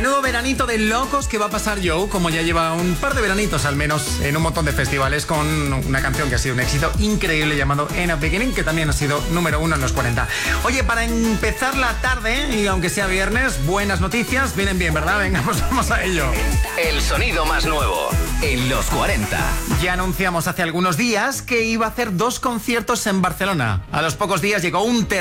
Menudo veranito de locos que va a pasar Joe, como ya lleva un par de veranitos al menos en un montón de festivales, con una canción que ha sido un éxito increíble llamado In a Beginning, que también ha sido número 1 en los 40. Oye, para empezar la tarde, y aunque sea viernes, buenas noticias vienen bien, ¿verdad? Venga, pues vamos a ello. El sonido más nuevo en los 40. Ya anunciamos hace algunos días que iba a hacer 2 conciertos en Barcelona. A los pocos días llegó un